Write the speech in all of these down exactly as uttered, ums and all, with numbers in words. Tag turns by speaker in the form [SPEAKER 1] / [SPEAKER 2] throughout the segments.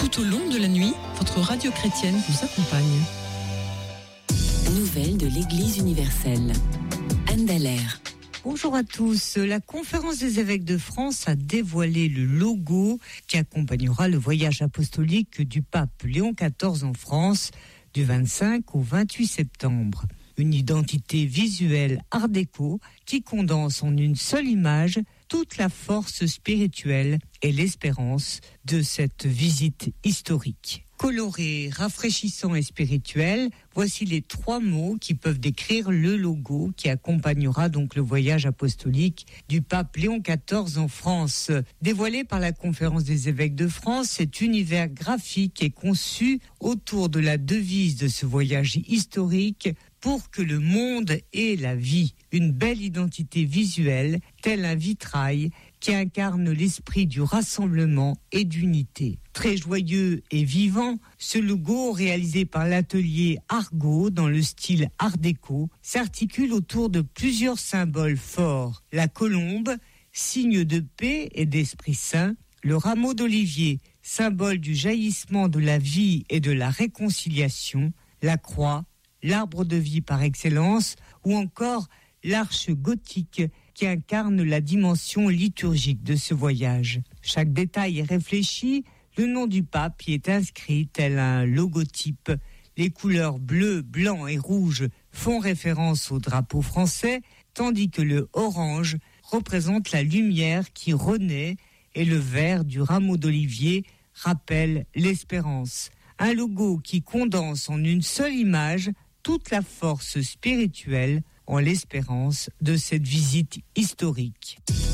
[SPEAKER 1] Tout au long de la nuit, votre radio chrétienne vous accompagne.
[SPEAKER 2] Nouvelles de l'Église universelle. Anne Dallaire.
[SPEAKER 3] Bonjour à tous. La Conférence des évêques de France a dévoilé le logo qui accompagnera le voyage apostolique du pape Léon quatorze en France du vingt-cinq au vingt-huit septembre. Une identité visuelle art déco qui condense en une seule image toute la force spirituelle et l'espérance de cette visite historique. Coloré, rafraîchissant et spirituel, voici les trois mots qui peuvent décrire le logo qui accompagnera donc le voyage apostolique du pape Léon quatorze en France. Dévoilé par la Conférence des évêques de France, cet univers graphique est conçu autour de la devise de ce voyage historique pour que le monde ait la vie. Une belle identité visuelle, tel un vitrail qui incarne l'esprit du rassemblement et d'unité. Très joyeux et vivant, ce logo, réalisé par l'atelier Argo dans le style art déco, s'articule autour de plusieurs symboles forts. La colombe, signe de paix et d'esprit saint, le rameau d'olivier, symbole du jaillissement de la vie et de la réconciliation, la croix, l'arbre de vie par excellence, ou encore l'arche gothique qui incarne la dimension liturgique de ce voyage. Chaque détail est réfléchi, le nom du pape y est inscrit tel un logotype. Les couleurs bleu, blanc et rouge font référence au drapeau français, tandis que le orange représente la lumière qui renaît et le vert du rameau d'olivier rappelle l'espérance. Un logo qui condense en une seule image toute la force spirituelle en l'espérance de cette visite historique.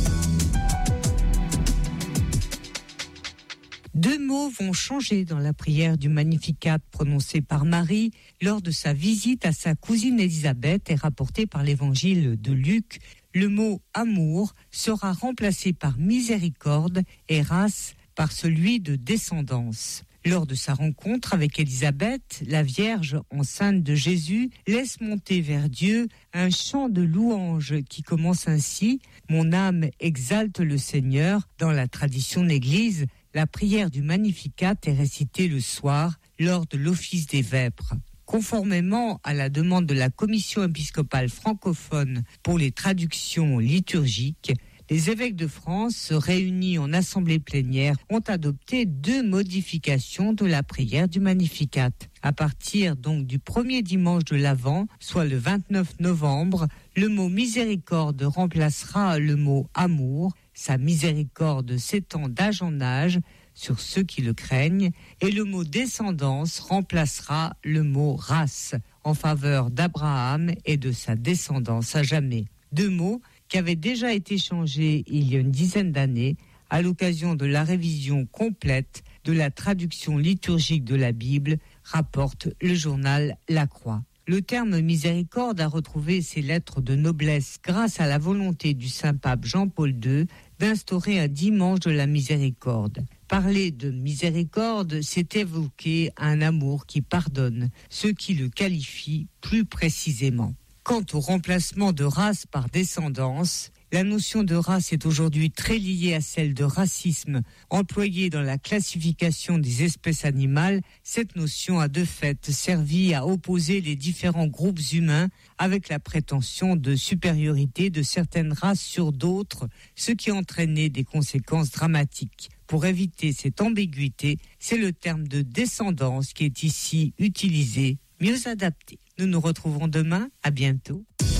[SPEAKER 3] Deux mots vont changer dans la prière du Magnificat prononcée par Marie lors de sa visite à sa cousine Élisabeth et rapportée par l'évangile de Luc. Le mot amour sera remplacé par miséricorde et race par celui de descendance. Lors de sa rencontre avec Élisabeth, la Vierge enceinte de Jésus laisse monter vers Dieu un chant de louange qui commence ainsi « Mon âme exalte le Seigneur ». Dans la tradition de l'Église, la prière du Magnificat est récitée le soir lors de l'office des vêpres. Conformément à la demande de la Commission épiscopale francophone pour les traductions liturgiques, les évêques de France, réunis en assemblée plénière, ont adopté deux modifications de la prière du Magnificat. À partir donc du premier dimanche de l'Avent, soit le vingt-neuf novembre, le mot miséricorde remplacera le mot amour. Sa miséricorde s'étend d'âge en âge sur ceux qui le craignent, et le mot descendance remplacera le mot race en faveur d'Abraham et de sa descendance à jamais. Deux mots qui avait déjà été changé il y a une dizaine d'années à l'occasion de la révision complète de la traduction liturgique de la Bible, rapporte le journal La Croix. Le terme miséricorde a retrouvé ses lettres de noblesse grâce à la volonté du Saint-Pape Jean-Paul deux d'instaurer un dimanche de la miséricorde. Parler de miséricorde, c'est évoquer un amour qui pardonne, ce qui le qualifie plus précisément. Quant au remplacement de race par descendance, la notion de race est aujourd'hui très liée à celle de racisme employée dans la classification des espèces animales. Cette notion a de fait servi à opposer les différents groupes humains avec la prétention de supériorité de certaines races sur d'autres, ce qui entraînait des conséquences dramatiques. Pour éviter cette ambiguïté, c'est le terme de descendance qui est ici utilisé, mieux adapté. Nous nous retrouverons demain. À bientôt.